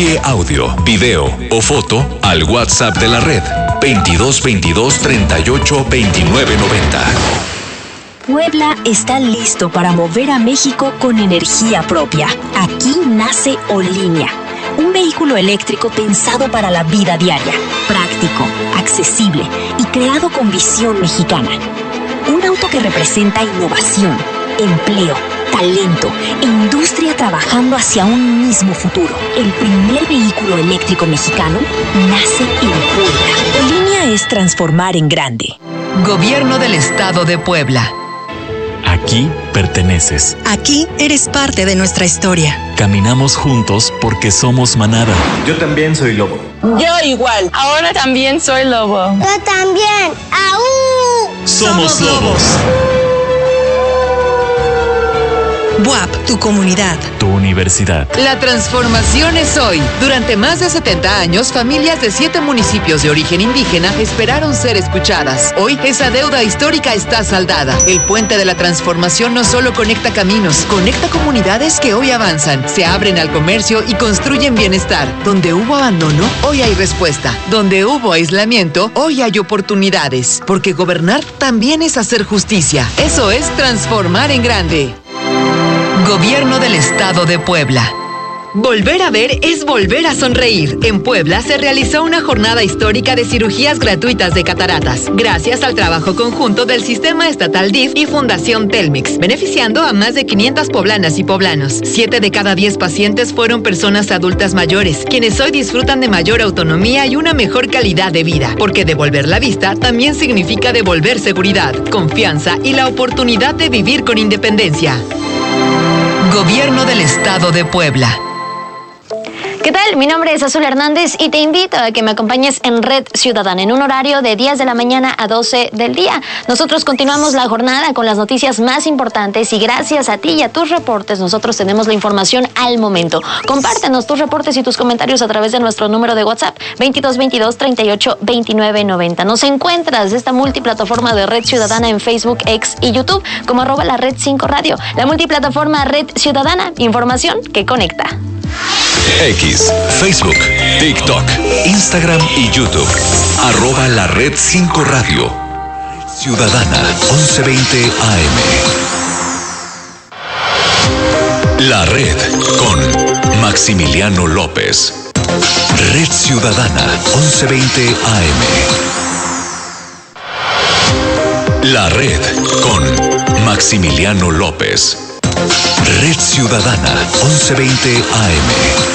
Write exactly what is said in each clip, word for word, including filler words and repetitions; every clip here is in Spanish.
Envíe audio, video o foto al WhatsApp de la red veintidós veintidós treinta y ocho veintinueve noventa. Puebla está listo para mover a México con energía propia. Aquí nace Olinea, un vehículo eléctrico pensado para la vida diaria, práctico, accesible y creado con visión mexicana. Un auto que representa innovación, empleo, talento e industria trabajando hacia un mismo futuro. El primer vehículo eléctrico mexicano nace en Puebla. Olinea es transformar en grande. Gobierno del Estado de Puebla. Aquí perteneces. Aquí eres parte de nuestra historia. Caminamos juntos porque somos manada. Yo también soy lobo. Yo igual. Ahora también soy lobo. Yo también. ¡Aú! Somos lobos. B U A P, tu comunidad. Tu universidad. La transformación es hoy. Durante más de setenta años, familias de siete municipios de origen indígena esperaron ser escuchadas. Hoy, esa deuda histórica está saldada. El puente de la transformación no solo conecta caminos, conecta comunidades que hoy avanzan, se abren al comercio y construyen bienestar. Donde hubo abandono, hoy hay respuesta. Donde hubo aislamiento, hoy hay oportunidades. Porque gobernar también es hacer justicia. Eso es transformar en grande. Gobierno del Estado de Puebla. Volver a ver es volver a sonreír. En Puebla se realizó una jornada histórica de cirugías gratuitas de cataratas, gracias al trabajo conjunto del Sistema Estatal D I F y Fundación Telmex, beneficiando a más de quinientas poblanas y poblanos. Siete de cada diez pacientes fueron personas adultas mayores, quienes hoy disfrutan de mayor autonomía y una mejor calidad de vida, porque devolver la vista también significa devolver seguridad, confianza y la oportunidad de vivir con independencia. Gobierno del Estado de Puebla. ¿Qué tal? Mi nombre es Azul Hernández y te invito a que me acompañes en Red Ciudadana en un horario de diez de la mañana a doce del día. Nosotros continuamos la jornada con las noticias más importantes y gracias a ti y a tus reportes nosotros tenemos la información al momento. Compártenos tus reportes y tus comentarios a través de nuestro número de WhatsApp veintidós veintidós treinta y ocho veintinueve noventa. Nos encuentras esta multiplataforma de Red Ciudadana en Facebook, X y YouTube como arroba la Red cinco Radio. La multiplataforma Red Ciudadana, información que conecta. X, Facebook, TikTok, Instagram y YouTube. Arroba la Red cinco Radio. Ciudadana once veinte A M. La Red con Maximiliano López. Red Ciudadana once veinte A M. La Red con Maximiliano López. Red Ciudadana once veinte A M.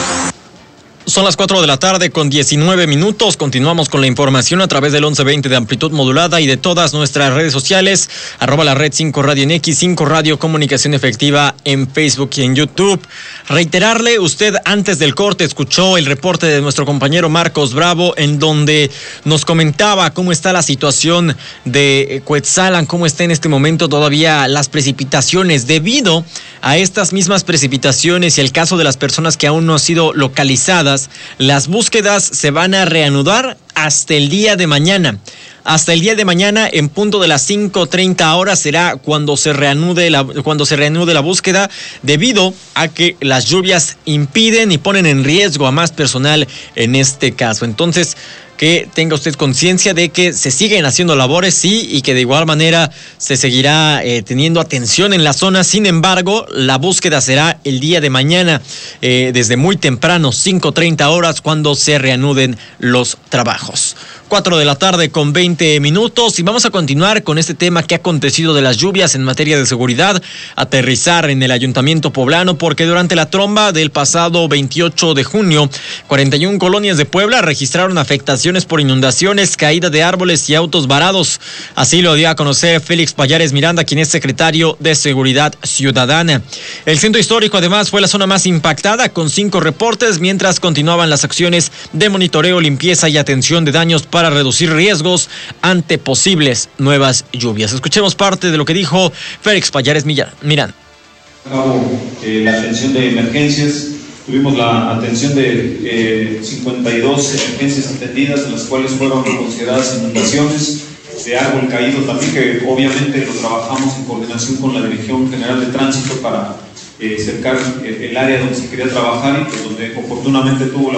Son las cuatro de la tarde con diecinueve minutos. Continuamos con la información a través del once veinte de amplitud modulada y de todas nuestras redes sociales. Arroba la Red cinco Radio en X, cinco Radio Comunicación Efectiva en Facebook y en YouTube. Reiterarle, usted antes del corte escuchó el reporte de nuestro compañero Marcos Bravo, en donde nos comentaba cómo está la situación de Cuetzalan, cómo está en este momento todavía las precipitaciones. Debido a estas mismas precipitaciones y el caso de las personas que aún no han sido localizadas, las búsquedas se van a reanudar hasta el día de mañana. Hasta el día de mañana, en punto de las cinco treinta horas, será cuando se reanude la, cuando se reanude la búsqueda, debido a que las lluvias impiden y ponen en riesgo a más personal en este caso. Entonces, que tenga usted conciencia de que se siguen haciendo labores, sí, y que de igual manera se seguirá eh, teniendo atención en la zona. Sin embargo, la búsqueda será el día de mañana, eh, desde muy temprano, cinco treinta horas, cuando se reanuden los trabajos. cuatro de la tarde con veinte minutos y vamos a continuar con este tema que ha acontecido de las lluvias en materia de seguridad, aterrizar en el Ayuntamiento poblano, porque durante la tromba del pasado veintiocho de junio, cuarenta y una colonias de Puebla registraron afectaciones por inundaciones, caída de árboles y autos varados. Así lo dio a conocer Félix Payares Miranda, quien es secretario de Seguridad Ciudadana. El centro histórico además fue la zona más impactada, con cinco reportes, mientras continuaban las acciones de monitoreo, limpieza y atención de daños para reducir riesgos ante posibles nuevas lluvias. Escuchemos parte de lo que dijo Félix Payares Miranda. Acabo eh, la atención de emergencias. Tuvimos la atención de eh, cincuenta y dos emergencias atendidas, en las cuales fueron consideradas inundaciones de árbol caído también, que obviamente lo trabajamos en coordinación con la Dirección General de Tránsito para eh, cercar el, el área donde se quería trabajar y pues donde oportunamente tuvo la